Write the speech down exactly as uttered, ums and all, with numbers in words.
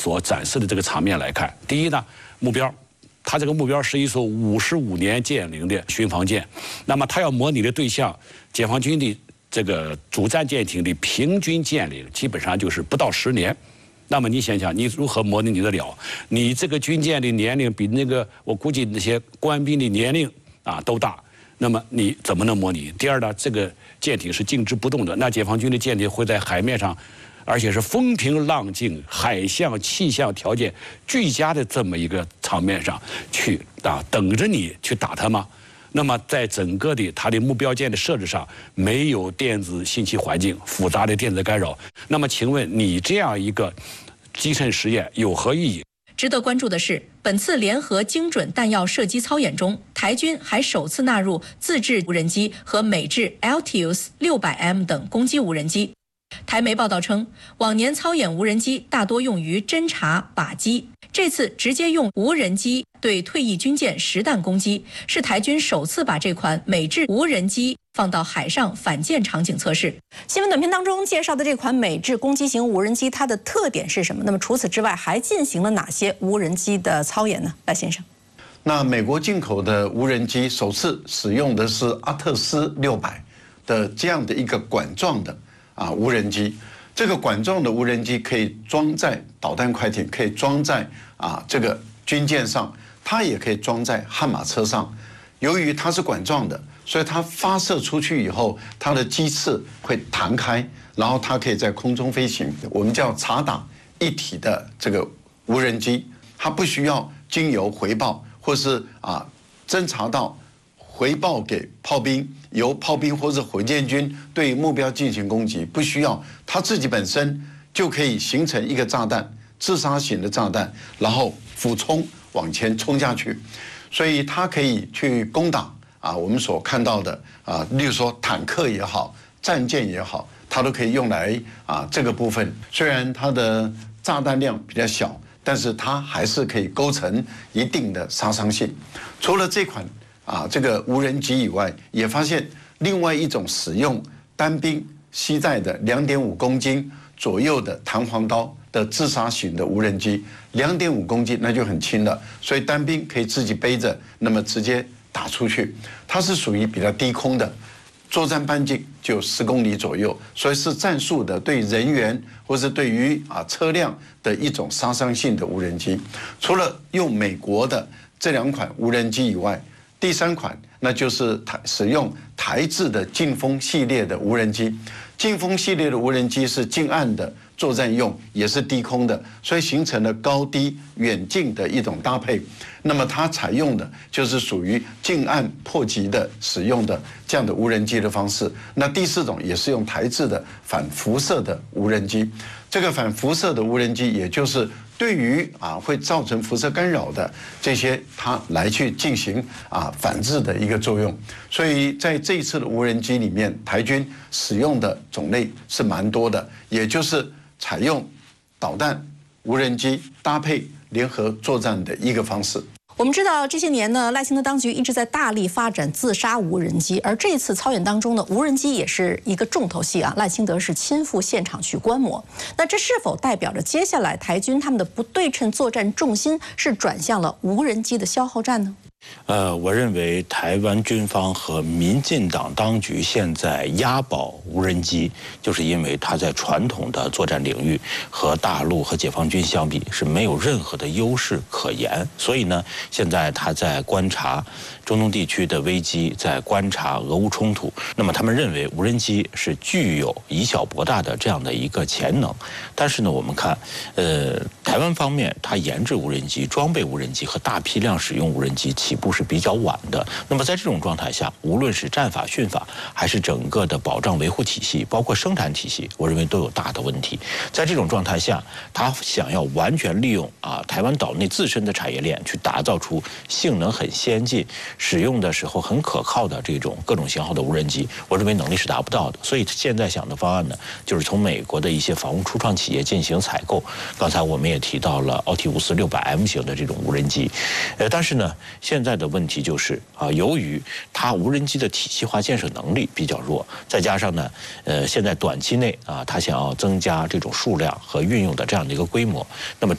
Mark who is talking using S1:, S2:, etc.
S1: 所展示的这个场面来看，第一呢，目标，它这个目标是一艘五十五年建龄的巡防舰，那么它要模拟的对象，解放军的这个主战舰艇的平均舰龄基本上就是不到十年。那么你想想，你如何模拟得了？你这个军舰的年龄比那个我估计那些官兵的年龄啊都大，那么你怎么能模拟？第二呢，这个舰艇是静止不动的，那解放军的舰艇会在海面上，而且是风平浪静、海象气象条件俱佳的这么一个场面上去啊，等着你去打它吗？那么在整个的它的目标舰的设置上，没有电子信息环境、复杂的电子干扰。那么请问你这样一个基层实验有何意义？
S2: 值得关注的是，本次联合精准弹药射击操演中，台军还首次纳入自制无人机和美制 Altius 六百 M 等攻击无人机。台媒报道称，往年操演无人机大多用于侦察、靶击，这次直接用无人机对退役军舰实弹攻击，是台军首次把这款美制无人机放到海上反舰场景测试。新闻短片当中介绍的这款美制攻击型无人机，它的特点是什么？那么除此之外，还进行了哪些无人机的操演呢？赖先生，
S3: 那美国进口的无人机首次使用的是阿特斯六百的这样的一个管状的啊无人机。这个管状的无人机可以装在导弹快艇，可以装在啊这个军舰上，它也可以装在悍马车上。由于它是管状的，所以它发射出去以后，它的机翅会弹开，然后它可以在空中飞行。我们叫察打一体的这个无人机，它不需要经由回报，或是啊侦察到回报给炮兵，由炮兵或者火箭军对目标进行攻击，不需要，它自己本身就可以形成一个炸弹，自杀型的炸弹，然后俯冲往前冲下去，所以它可以去攻打啊我们所看到的啊，例如说坦克也好，战舰也好，它都可以用来啊这个部分。虽然它的炸弹量比较小，但是它还是可以构成一定的杀伤性。除了这款啊，这个无人机以外，也发现另外一种使用单兵携带的两点五公斤左右的弹簧刀的自杀型的无人机，两点五公斤那就很轻了，所以单兵可以自己背着，那么直接打出去。它是属于比较低空的，作战半径就十公里左右，所以是战术的对人员或是对于啊车辆的一种杀伤性的无人机。除了用美国的这两款无人机以外，第三款那就是台使用台制的劲风系列的无人机。劲风系列的无人机是近岸的作战用，也是低空的，所以形成了高低远近的一种搭配。那么它采用的就是属于近岸迫击的使用的这样的无人机的方式。那第四种也是用台制的反辐射的无人机。这个反辐射的无人机，也就是对于啊会造成辐射干扰的这些，它来去进行啊反制的一个作用。所以在这一次的无人机里面，台军使用的种类是蛮多的，也就是采用导弹、无人机搭配联合作战的一个方式。
S2: 我们知道这些年呢，赖清德当局一直在大力发展自杀无人机，而这次操演当中呢，无人机也是一个重头戏啊。赖清德是亲赴现场去观摩，那这是否代表着接下来台军他们的不对称作战重心是转向了无人机的消耗战呢？
S4: 呃，我认为台湾军方和民进党当局现在押宝无人机，就是因为它在传统的作战领域和大陆和解放军相比是没有任何的优势可言，所以呢，现在他在观察中东地区的危机，在观察俄乌冲突。那么他们认为无人机是具有以小博大的这样的一个潜能，但是呢，我们看，呃，台湾方面它研制无人机、装备无人机和大批量使用无人机起步是比较晚的。那么在这种状态下，无论是战法、训法，还是整个的保障维护体系，包括生产体系，我认为都有大的问题。在这种状态下，他想要完全利用啊台湾岛内自身的产业链，去打造出性能很先进、使用的时候很可靠的这种各种型号的无人机，我认为能力是达不到的。所以现在想的方案呢，就是从美国的一些防务初创企业进行采购。刚才我们也提到了奥提乌斯六百 M 型的这种无人机，呃，但是呢，现在的问题就是啊，由于它无人机的体系化建设能力比较弱，再加上呢，呃，现在短期内啊，它想要增加这种数量和运用的这样的一个规模，那么